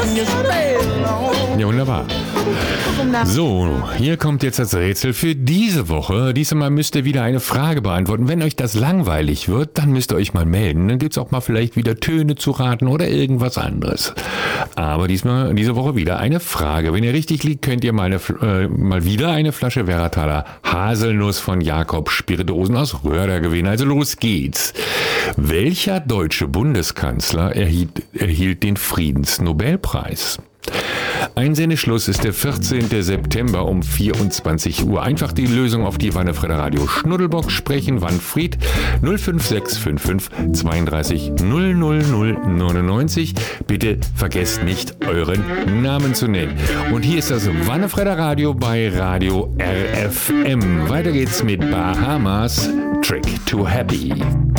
Ja, wunderbar. So, hier kommt jetzt das Rätsel für diese Woche. Diesmal müsst ihr wieder eine Frage beantworten. Wenn euch das langweilig wird, dann müsst ihr euch mal melden. Dann gibt's auch mal vielleicht wieder Töne zu raten oder irgendwas anderes. Aber diese Woche wieder eine Frage. Wenn ihr richtig liegt, könnt ihr mal wieder eine Flasche Werrataler Haselnuss von Jakob Spirituosen aus Röhrder gewinnen. Also los geht's. Welcher deutsche Bundeskanzler erhielt den Friedensnobelpreis? Einsendeschluss ist der 14. September um 24 Uhr. Einfach die Lösung auf die Wannefredder Radio Schnuddelbox sprechen. Wannfried 05655 32 00099. Bitte vergesst nicht, euren Namen zu nennen. Und hier ist das Wannefredder Radio bei Radio RFM. Weiter geht's mit Bahamas, Trick to Happy.